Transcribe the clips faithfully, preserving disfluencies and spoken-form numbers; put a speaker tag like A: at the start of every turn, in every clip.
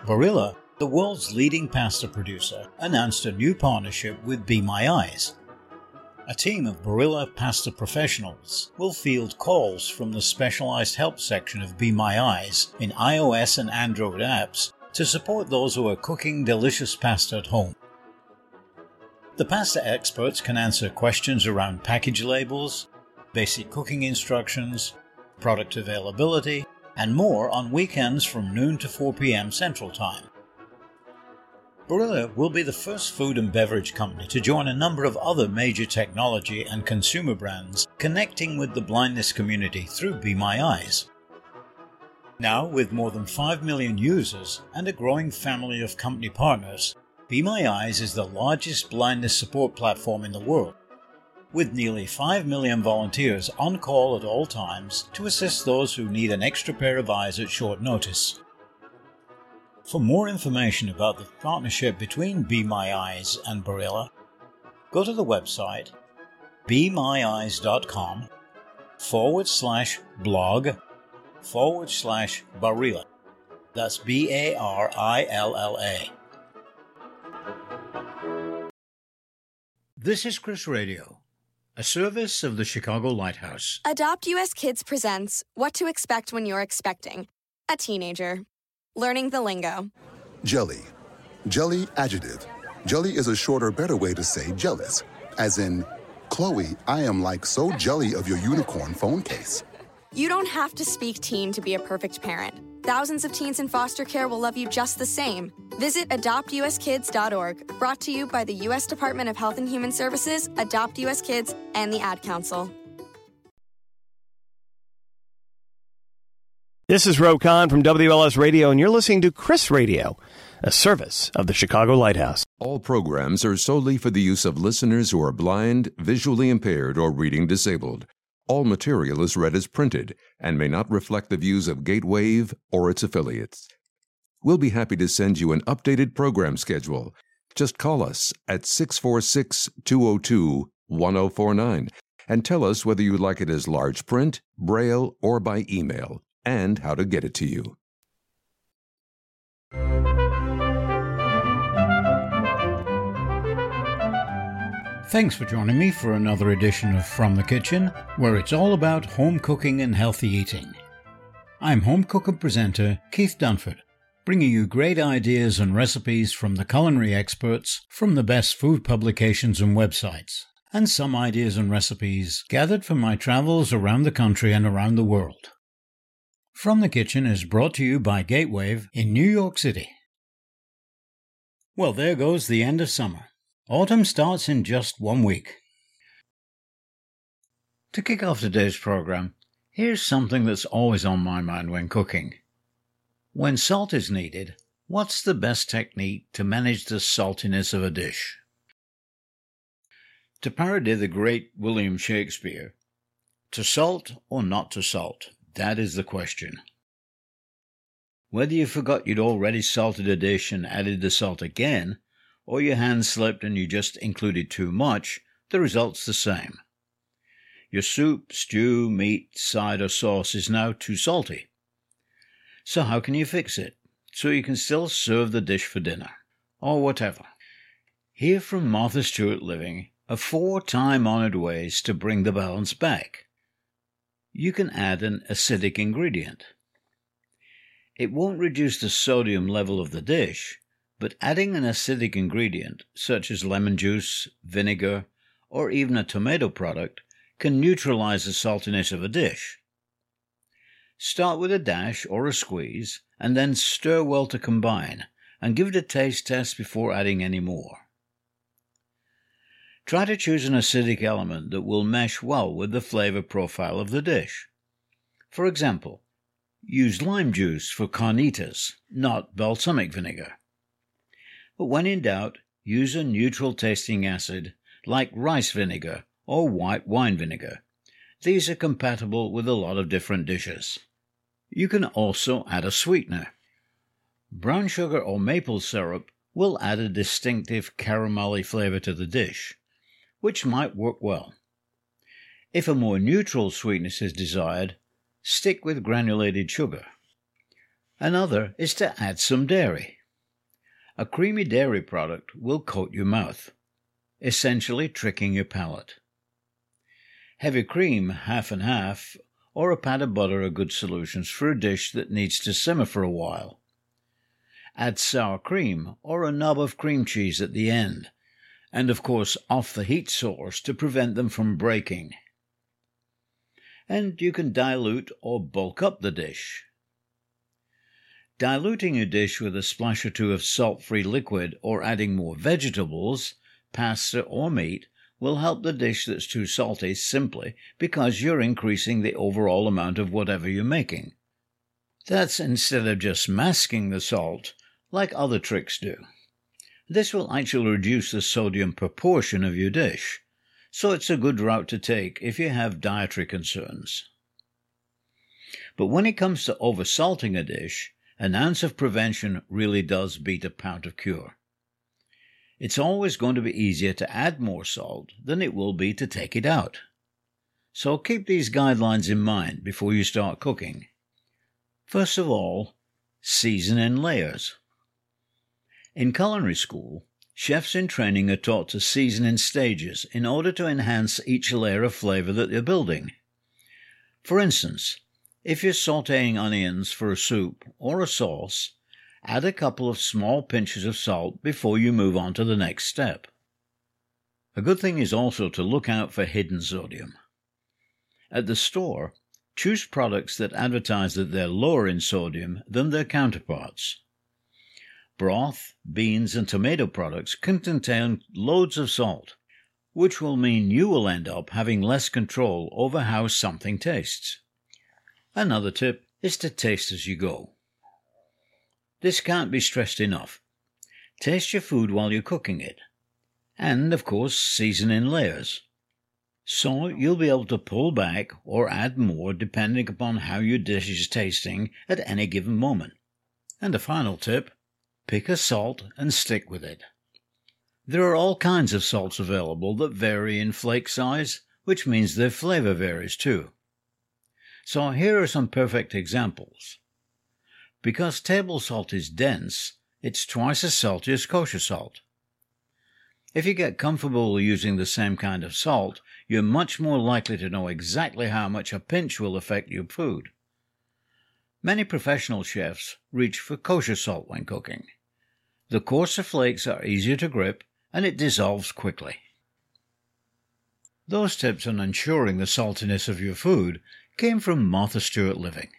A: Barilla, the world's leading pasta producer, announced a new partnership with Be My Eyes. A team of Barilla pasta professionals will field calls from the specialized help section of Be My Eyes in iOS and Android apps to support those who are cooking delicious pasta at home. The pasta experts can answer questions around package labels, basic cooking instructions, product availability, and more on weekends from noon to four p.m. Central Time. Barilla will be the first food and beverage company to join a number of other major technology and consumer brands connecting with the blindness community through Be My Eyes. Now, with more than five million users and a growing family of company partners, Be My Eyes is the largest blindness support platform in the world, with nearly five million volunteers on call at all times to assist those who need an extra pair of eyes at short notice. For more information about the partnership between Be My Eyes and Barilla, go to the website bemyeyes.com forward slash blog forward slash Barilla. That's B A R I L L A. This is Chris Radio, a service of the Chicago Lighthouse.
B: Adopt U S Kids presents What to Expect When You're Expecting a Teenager. Learning the lingo.
C: Jelly. Jelly adjective. Jelly is a shorter, better way to say jealous. As in, Chloe, I am like so jelly of your unicorn phone case.
B: You don't have to speak teen to be a perfect parent. Thousands of teens in foster care will love you just the same. Visit adopt u s kids dot org, brought to you by the U S Department of Health and Human Services, Adopt U S Kids, and the Ad Council.
D: This is Ro Khan from W L S Radio, and you're listening to Chris Radio, a service of the Chicago Lighthouse.
E: All programs are solely for the use of listeners who are blind, visually impaired, or reading disabled. All material is read as printed and may not reflect the views of Gatewave or its affiliates. We'll be happy to send you an updated program schedule. Just call us at six four six, two oh two, one oh four nine and tell us whether you'd like it as large print, braille, or by email, and how to get it to you.
A: Thanks for joining me for another edition of From the Kitchen, where it's all about home cooking and healthy eating. I'm home cook and presenter Keith Dunford, bringing you great ideas and recipes from the culinary experts from the best food publications and websites, and some ideas and recipes gathered from my travels around the country and around the world. From the Kitchen is brought to you by Gatewave in New York City. Well, there goes the end of summer. Autumn starts in just one week. To kick off today's program, here's something that's always on my mind when cooking. When salt is needed, what's the best technique to manage the saltiness of a dish? To parody the great William Shakespeare, to salt or not to salt? That is the question. Whether you forgot you'd already salted a dish and added the salt again, or your hand slipped and you just included too much, the result's the same. Your soup, stew, meat, side, or sauce is now too salty. So how can you fix it, so you can still serve the dish for dinner, or whatever? Here from Martha Stewart Living are four time-honored ways to bring the balance back. You can add an acidic ingredient. It won't reduce the sodium level of the dish, but adding an acidic ingredient, such as lemon juice, vinegar, or even a tomato product, can neutralize the saltiness of a dish. Start with a dash or a squeeze, and then stir well to combine, and give it a taste test before adding any more. Try to choose an acidic element that will mesh well with the flavor profile of the dish. For example, use lime juice for carnitas, not balsamic vinegar. But when in doubt, use a neutral tasting acid like rice vinegar or white wine vinegar. These are compatible with a lot of different dishes. You can also add a sweetener. Brown sugar or maple syrup will add a distinctive caramelly flavor to the dish, which might work well. If a more neutral sweetness is desired, stick with granulated sugar. Another is to add some dairy. A creamy dairy product will coat your mouth, essentially tricking your palate. Heavy cream, half and half, or a pat of butter are good solutions for a dish that needs to simmer for a while. Add sour cream or a nub of cream cheese at the end, and of course off the heat source to prevent them from breaking. And you can dilute or bulk up the dish. Diluting a dish with a splash or two of salt-free liquid or adding more vegetables, pasta or meat will help the dish that's too salty simply because you're increasing the overall amount of whatever you're making. That's instead of just masking the salt like other tricks do. This will actually reduce the sodium proportion of your dish, so it's a good route to take if you have dietary concerns. But when it comes to oversalting a dish, an ounce of prevention really does beat a pound of cure. It's always going to be easier to add more salt than it will be to take it out. So keep these guidelines in mind before you start cooking. First of all, season in layers. In culinary school, chefs in training are taught to season in stages in order to enhance each layer of flavor that they're building. For instance, if you're sautéing onions for a soup or a sauce, add a couple of small pinches of salt before you move on to the next step. A good thing is also to look out for hidden sodium. At the store, choose products that advertise that they're lower in sodium than their counterparts. Broth, beans, and tomato products can contain loads of salt, which will mean you will end up having less control over how something tastes. Another tip is to taste as you go. This can't be stressed enough. Taste your food while you're cooking it. And, of course, season in layers. So you'll be able to pull back or add more depending upon how your dish is tasting at any given moment. And a final tip, pick a salt and stick with it. There are all kinds of salts available that vary in flake size, which means their flavor varies too. So here are some perfect examples. Because table salt is dense, it's twice as salty as kosher salt. If you get comfortable using the same kind of salt, you're much more likely to know exactly how much a pinch will affect your food. Many professional chefs reach for kosher salt when cooking. The coarser flakes are easier to grip, and it dissolves quickly. Those tips on ensuring the saltiness of your food came from Martha Stewart Living.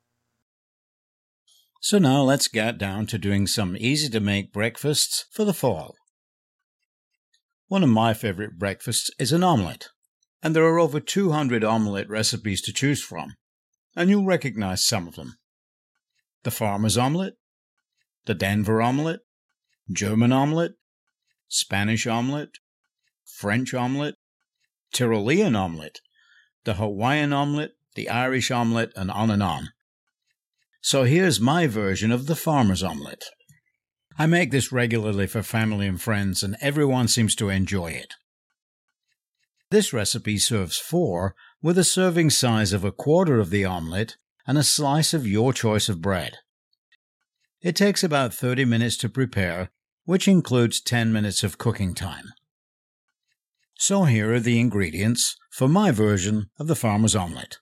A: So now let's get down to doing some easy-to-make breakfasts for the fall. One of my favorite breakfasts is an omelette, and there are over two hundred omelette recipes to choose from, and you'll recognize some of them. The farmer's omelette, the Denver omelette, German omelette, Spanish omelette, French omelette, Tyrolean omelette, the Hawaiian omelette, the Irish omelette, and on and on. So here's my version of the farmer's omelette. I make this regularly for family and friends, and everyone seems to enjoy it. This recipe serves four with a serving size of a quarter of the omelette and a slice of your choice of bread. It takes about thirty minutes to prepare, which includes ten minutes of cooking time. So here are the ingredients for my version of the farmer's omelette.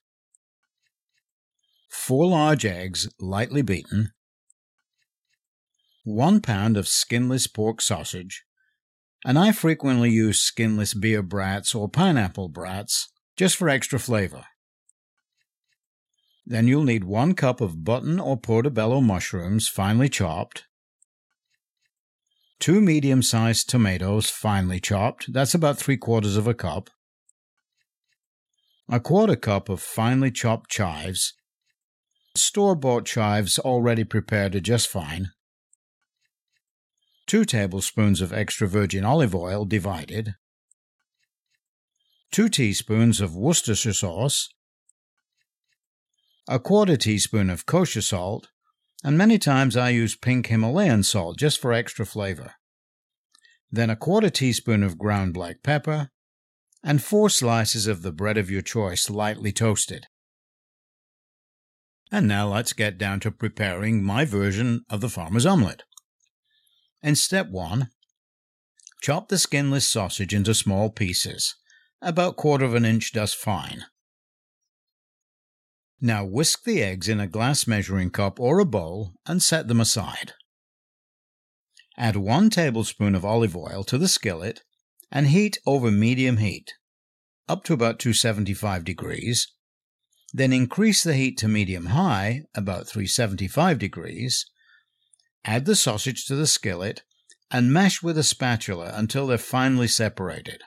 A: Four large eggs, lightly beaten, one pound of skinless pork sausage, and I frequently use skinless beer brats or pineapple brats just for extra flavor. Then you'll need one cup of button or portobello mushrooms finely chopped, two medium-sized tomatoes finely chopped, that's about three quarters of a cup, a quarter cup of finely chopped chives, store-bought chives already prepared are just fine, two tablespoons of extra virgin olive oil divided, two teaspoons of Worcestershire sauce, a quarter teaspoon of kosher salt, and many times I use pink Himalayan salt just for extra flavor, then a quarter teaspoon of ground black pepper, and four slices of the bread of your choice lightly toasted. And now let's get down to preparing my version of the farmer's omelette. In step one, chop the skinless sausage into small pieces, about quarter of an inch does fine. Now whisk the eggs in a glass measuring cup or a bowl and set them aside. Add one tablespoon of olive oil to the skillet and heat over medium heat, up to about two hundred seventy-five degrees. Then increase the heat to medium-high, about three hundred seventy-five degrees. Add the sausage to the skillet and mash with a spatula until they're finely separated.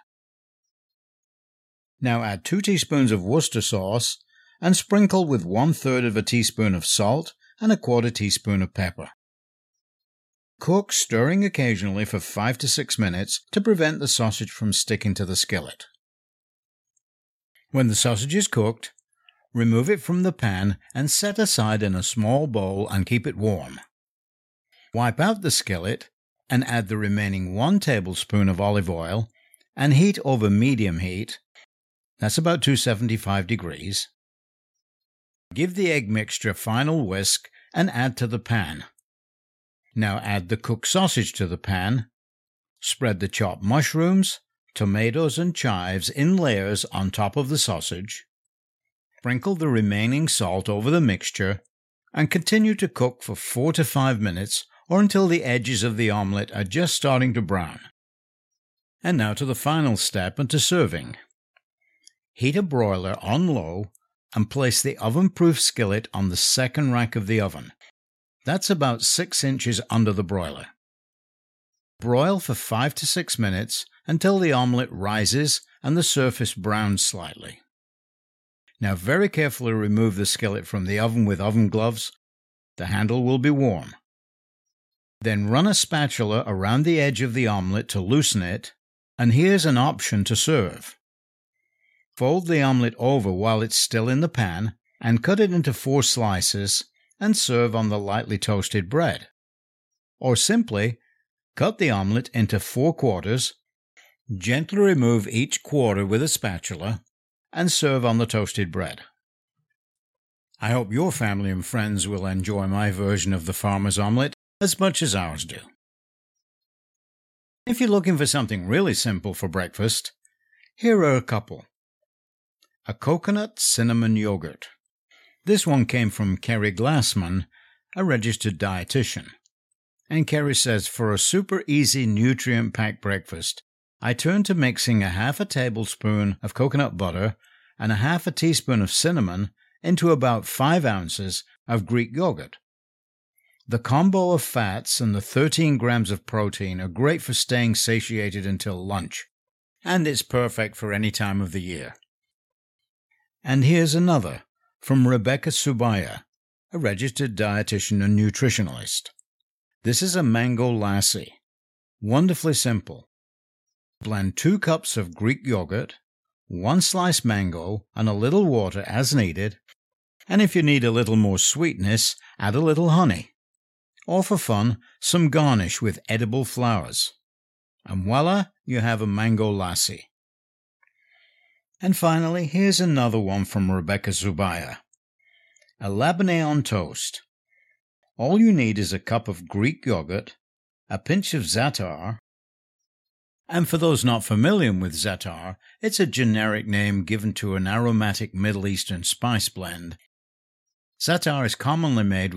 A: Now add two teaspoons of Worcester sauce and sprinkle with one-third of a teaspoon of salt and a quarter teaspoon of pepper. Cook, stirring occasionally for five to six minutes to prevent the sausage from sticking to the skillet. When the sausage is cooked, remove it from the pan and set aside in a small bowl and keep it warm. Wipe out the skillet and add the remaining one tablespoon of olive oil and heat over medium heat, that's about two hundred seventy-five degrees. Give the egg mixture a final whisk and add to the pan. Now add the cooked sausage to the pan. Spread the chopped mushrooms, tomatoes, and chives in layers on top of the sausage. Sprinkle the remaining salt over the mixture and continue to cook for four to five minutes or until the edges of the omelette are just starting to brown. And now to the final step and to serving. Heat a broiler on low and place the oven-proof skillet on the second rack of the oven. That's about six inches under the broiler. Broil for five to six minutes until the omelette rises and the surface browns slightly. Now very carefully remove the skillet from the oven with oven gloves. The handle will be warm. Then run a spatula around the edge of the omelette to loosen it, and here's an option to serve. Fold the omelette over while it's still in the pan and cut it into four slices and serve on the lightly toasted bread. Or simply, cut the omelette into four quarters, gently remove each quarter with a spatula, and serve on the toasted bread. I hope your family and friends will enjoy my version of the farmer's omelette as much as ours do. If you're looking for something really simple for breakfast, here are a couple. A coconut cinnamon yogurt. This one came from Kerry Glassman, a registered dietitian. And Kerry says, for a super easy nutrient-packed breakfast, I turn to mixing a half a tablespoon of coconut butter and a half a teaspoon of cinnamon into about five ounces of Greek yogurt. The combo of fats and the thirteen grams of protein are great for staying satiated until lunch, and it's perfect for any time of the year. And here's another, from Rebecca Subaya, a registered dietitian and nutritionalist. This is a mango lassi. Wonderfully simple. Blend two cups of Greek yogurt, one sliced mango, and a little water as needed, and if you need a little more sweetness, add a little honey. Or for fun, some garnish with edible flowers. And voila, you have a mango lassi. And finally, here's another one from Rebecca Zubaya. A labneh on toast. All you need is a cup of Greek yogurt, a pinch of za'atar, and for those not familiar with za'atar, it's a generic name given to an aromatic Middle Eastern spice blend. Za'atar is commonly made